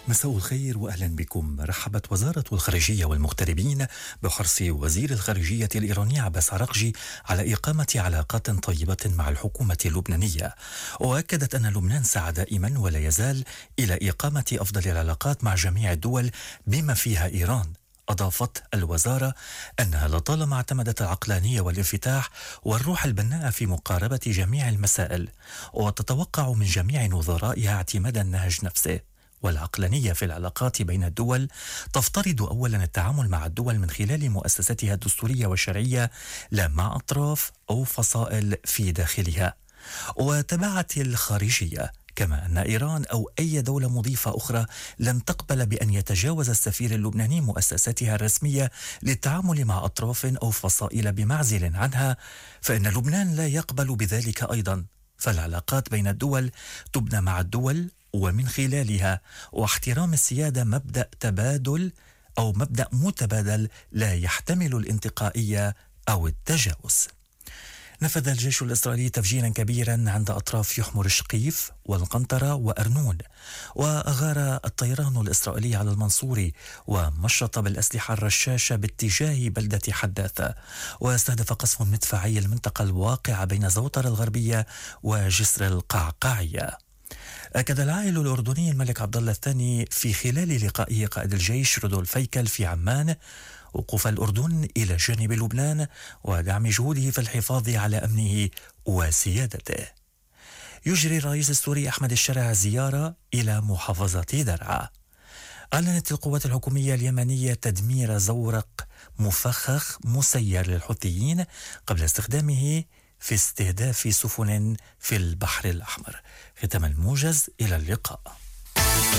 مساء الخير وأهلا بكم. رحبت وزارة الخارجية والمغتربين بحرص وزير الخارجية الإيراني عباس عراقجي على إقامة علاقات طيبة مع الحكومة اللبنانية، وأكدت أن لبنان سعى دائما ولا يزال إلى إقامة أفضل العلاقات مع جميع الدول بما فيها إيران. أضافت الوزارة أنها لطالما اعتمدت العقلانية والانفتاح والروح البناءة في مقاربة جميع المسائل، وتتوقع من جميع نظرائها اعتماد النهج نفسه. والعقلانية في العلاقات بين الدول تفترض أولا التعامل مع الدول من خلال مؤسساتها الدستورية والشرعية، لا مع أطراف أو فصائل في داخلها. وتبعت الخارجية كما أن إيران أو أي دولة مضيفة أخرى لن تقبل بأن يتجاوز السفير اللبناني مؤسساتها الرسمية للتعامل مع أطراف أو فصائل بمعزل عنها، فإن لبنان لا يقبل بذلك أيضا. فالعلاقات بين الدول تبنى مع الدول ومن خلالها، واحترام السيادة مبدأ تبادل أو مبدأ متبادل لا يحتمل الانتقائية أو التجاوز. نفذ الجيش الإسرائيلي تفجيرا كبيرا عند أطراف يحمر الشقيف والقنطرة وأرنون، وأغار الطيران الإسرائيلي على المنصوري ومشط بالأسلحة الرشاشة باتجاه بلدة حداثة، واستهدف قصف مدفعي المنطقة الواقعة بين زوطر الغربية وجسر القعقاعية. أكد العائل الأردني الملك عبد الله الثاني في خلال لقائه قائد الجيش رودولف هيكل في عمان وقوف الأردن إلى جانب لبنان ودعم جهوده في الحفاظ على أمنه وسيادته. يجري الرئيس السوري أحمد الشرع زيارة إلى محافظة درعا. أعلنت القوات الحكومية اليمنية تدمير زورق مفخخ مسير للحوثيين قبل استخدامه في استهداف سفن في البحر الأحمر. ختم الموجز، إلى اللقاء.